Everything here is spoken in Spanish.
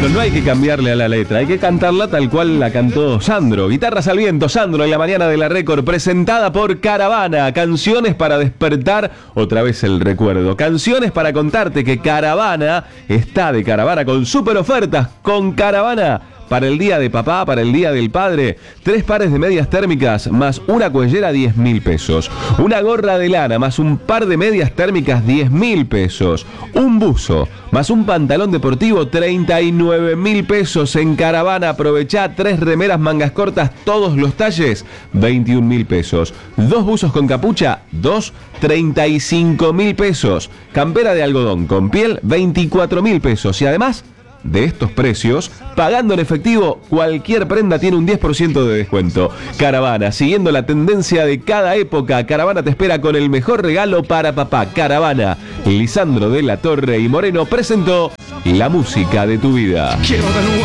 No hay que cambiarle a la letra, hay que cantarla tal cual la cantó Sandro. Guitarras al viento, Sandro, en la mañana de la Récord, presentada por Caravana. Canciones para despertar otra vez el recuerdo. Canciones para contarte que Caravana está de Caravana con super ofertas. Con Caravana, para el día de papá, para el día del padre, 3 pares de medias térmicas más una cuellera, 10.000 pesos. Una gorra de lana más un par de medias térmicas, 10.000 pesos. Un buzo más un pantalón deportivo, 39.000 pesos. En Caravana, aprovechá 3 remeras mangas cortas, todos los talles, 21.000 pesos. 2 buzos con capucha, 35.000 pesos. Campera de algodón con piel, 24.000 pesos. Y además de estos precios, pagando en efectivo, cualquier prenda tiene un 10% de descuento. Caravana, siguiendo la tendencia de cada época, Caravana te espera con el mejor regalo para papá. Caravana, Lisandro de la Torre y Moreno presentó la música de tu vida.